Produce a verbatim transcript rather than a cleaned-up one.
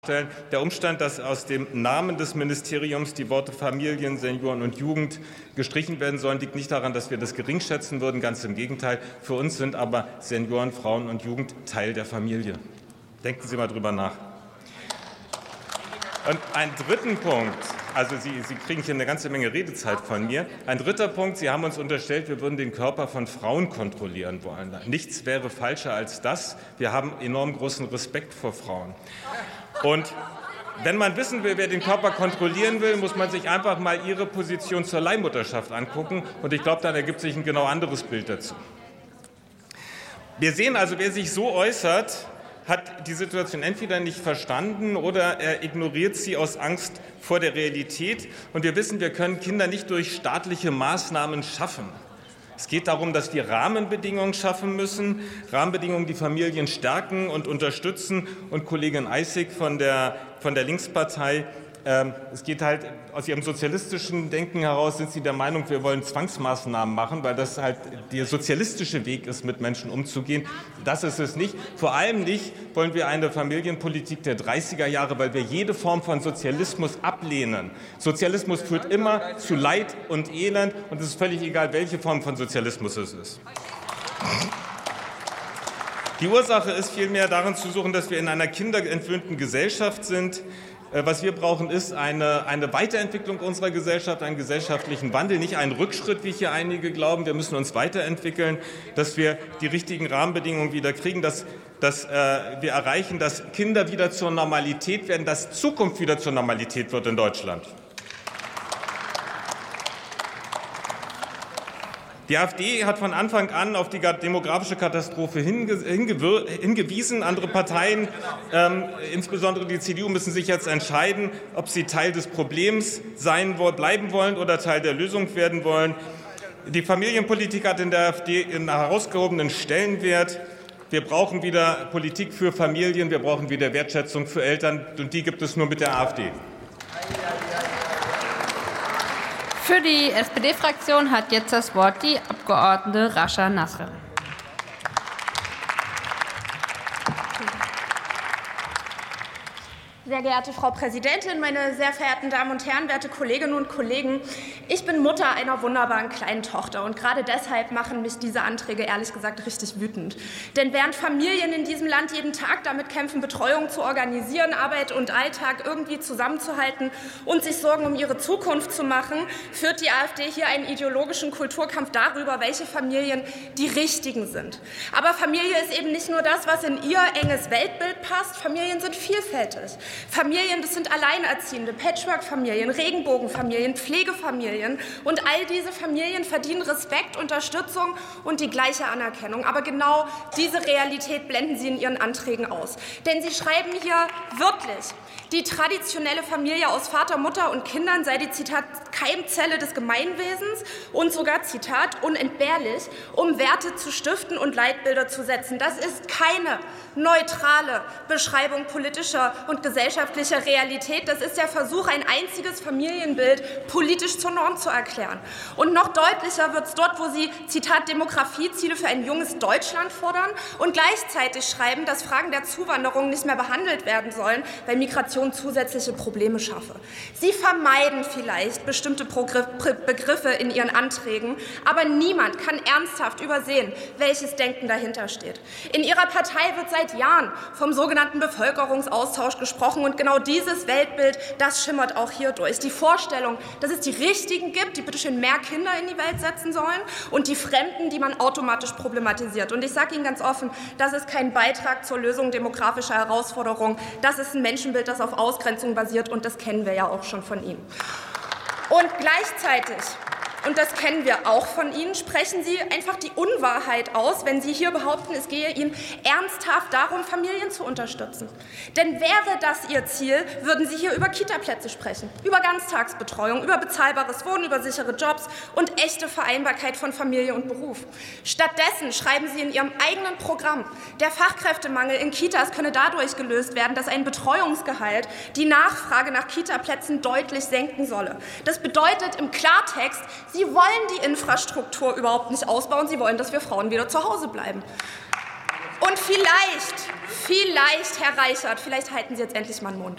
Der Umstand, dass aus dem Namen des Ministeriums die Worte Familien, Senioren und Jugend gestrichen werden sollen, liegt nicht daran, dass wir das geringschätzen würden. Ganz im Gegenteil. Für uns sind aber Senioren, Frauen und Jugend Teil der Familie. Denken Sie mal drüber nach. Und einen dritten Punkt, also Sie, Sie kriegen hier eine ganze Menge Redezeit von mir. Ein dritter Punkt, Sie haben uns unterstellt, wir würden den Körper von Frauen kontrollieren wollen. Nichts wäre falscher als das. Wir haben enorm großen Respekt vor Frauen. Und wenn man wissen will, wer den Körper kontrollieren will, muss man sich einfach mal Ihre Position zur Leihmutterschaft angucken. Und ich glaube, dann ergibt sich ein genau anderes Bild dazu. Wir sehen also, wer sich so äußert, hat die Situation entweder nicht verstanden oder er ignoriert sie aus Angst vor der Realität. Und wir wissen, wir können Kinder nicht durch staatliche Maßnahmen schaffen. Es geht darum, dass wir Rahmenbedingungen schaffen müssen, Rahmenbedingungen, die Familien stärken und unterstützen. Und Kollegin Eissig von der, von der Linkspartei, ähm, es geht halt aus ihrem sozialistischen Denken heraus, sind Sie der Meinung, wir wollen Zwangsmaßnahmen machen, weil das halt der sozialistische Weg ist, mit Menschen umzugehen. Das ist es nicht. Vor allem nicht wollen wir eine Familienpolitik der dreißiger Jahre, weil wir jede Form von Sozialismus ablehnen. Sozialismus führt immer zu Leid und Elend, und es ist völlig egal, welche Form von Sozialismus es ist. Die Ursache ist vielmehr darin zu suchen, dass wir in einer kinderentwöhnten Gesellschaft sind. Was wir brauchen, ist eine, eine Weiterentwicklung unserer Gesellschaft, einen gesellschaftlichen Wandel, nicht einen Rückschritt, wie hier einige glauben. Wir müssen uns weiterentwickeln, dass wir die richtigen Rahmenbedingungen wieder kriegen, dass, dass äh, wir erreichen, dass Kinder wieder zur Normalität werden, dass Zukunft wieder zur Normalität wird in Deutschland. Die AfD hat von Anfang an auf die demografische Katastrophe hinge hingewiesen. Andere Parteien, ähm, insbesondere die C D U, müssen sich jetzt entscheiden, ob sie Teil des Problems sein, bleiben wollen oder Teil der Lösung werden wollen. Die Familienpolitik hat in der AfD einen herausgehobenen Stellenwert. Wir brauchen wieder Politik für Familien, wir brauchen wieder Wertschätzung für Eltern, und die gibt es nur mit der AfD. Für die S P D-Fraktion hat jetzt das Wort die Abgeordnete Rascha Nasr. Sehr geehrte Frau Präsidentin, meine sehr verehrten Damen und Herren, werte Kolleginnen und Kollegen! Ich bin Mutter einer wunderbaren kleinen Tochter, und gerade deshalb machen mich diese Anträge ehrlich gesagt richtig wütend. Denn während Familien in diesem Land jeden Tag damit kämpfen, Betreuung zu organisieren, Arbeit und Alltag irgendwie zusammenzuhalten und sich Sorgen um ihre Zukunft zu machen, führt die AfD hier einen ideologischen Kulturkampf darüber, welche Familien die richtigen sind. Aber Familie ist eben nicht nur das, was in ihr enges Weltbild passt. Familien sind vielfältig. Familien, das sind Alleinerziehende, Patchwork-Familien, Regenbogenfamilien, Pflegefamilien. Und all diese Familien verdienen Respekt, Unterstützung und die gleiche Anerkennung. Aber genau diese Realität blenden Sie in Ihren Anträgen aus. Denn Sie schreiben hier wörtlich, die traditionelle Familie aus Vater, Mutter und Kindern sei die, Zitat, Keimzelle des Gemeinwesens und sogar, Zitat, unentbehrlich, um Werte zu stiften und Leitbilder zu setzen. Das ist keine neutrale Beschreibung politischer und gesellschaftlicher Realität. Das ist der Versuch, ein einziges Familienbild politisch zur Norm zu erklären. Und noch deutlicher wird es dort, wo Sie, Zitat, Demografieziele für ein junges Deutschland fordern und gleichzeitig schreiben, dass Fragen der Zuwanderung nicht mehr behandelt werden sollen, weil Migration zusätzliche Probleme schaffe. Sie vermeiden vielleicht bestimmte Begriffe in Ihren Anträgen, aber niemand kann ernsthaft übersehen, welches Denken dahinter steht. In Ihrer Partei wird seit Jahren vom sogenannten Bevölkerungsaustausch gesprochen, und genau dieses Weltbild, das schimmert auch hier durch. Die Vorstellung, dass es die Richtigen gibt, die bitte schön mehr Kinder in die Welt setzen sollen, und die Fremden, die man automatisch problematisiert. Und ich sage Ihnen ganz offen, das ist kein Beitrag zur Lösung demografischer Herausforderungen. Das ist ein Menschenbild, das auf Ausgrenzung basiert, und das kennen wir ja auch schon von Ihnen. Und gleichzeitig, und das kennen wir auch von Ihnen, sprechen Sie einfach die Unwahrheit aus, wenn Sie hier behaupten, es gehe Ihnen ernsthaft darum, Familien zu unterstützen. Denn wäre das Ihr Ziel, würden Sie hier über Kita-Plätze sprechen, über Ganztagsbetreuung, über bezahlbares Wohnen, über sichere Jobs und echte Vereinbarkeit von Familie und Beruf. Stattdessen schreiben Sie in Ihrem eigenen Programm, der Fachkräftemangel in Kitas könne dadurch gelöst werden, dass ein Betreuungsgehalt die Nachfrage nach Kita-Plätzen deutlich senken solle. Das bedeutet im Klartext, Sie wollen die Infrastruktur überhaupt nicht ausbauen. Sie wollen, dass wir Frauen wieder zu Hause bleiben. Und vielleicht, vielleicht, Herr Reichert, vielleicht halten Sie jetzt endlich mal den Mund.